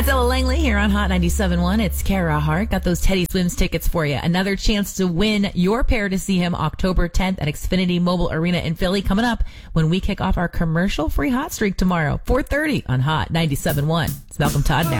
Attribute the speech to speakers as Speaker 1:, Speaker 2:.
Speaker 1: That's Ella Langley here on Hot 97.1. It's Kara Hart. Got those Teddy Swims tickets for you. Another chance to win your pair to see him October 10th at Xfinity Mobile Arena in Philly, coming up when we kick off our commercial-free hot streak tomorrow, 4:30 on Hot 97.1. It's Malcolm Todd now.